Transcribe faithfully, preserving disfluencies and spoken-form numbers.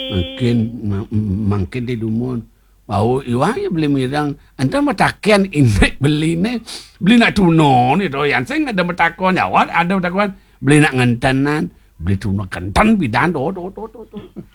Makin ma- makin di dumun. Bau iwa ya beli mirang. Anta matakian ini beli ni. Beli nak tuno ni doyan. Saya ada metakon ya. Wat ada metakon. Beli nak ngentanan. Beli tuno kentan bidan. Do do do do. do.